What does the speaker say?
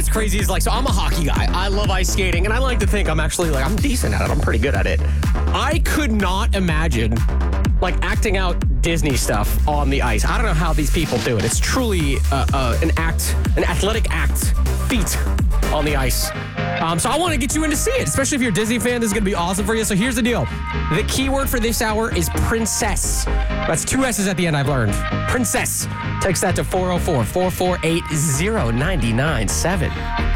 crazy is like, so I'm a hockey guy. I love ice skating, and I like to think I'm actually I'm decent at it. I'm pretty good at it. I could not imagine acting out Disney stuff on the ice. I don't know how these people do it. It's truly an athletic act, feat on the ice. So I want to get you in to see it, especially if you're a Disney fan. This is going to be awesome for you. So here's the deal. The keyword for this hour is princess. That's 2 S's at the end, I've learned. Princess. Text that to 404-448-0997.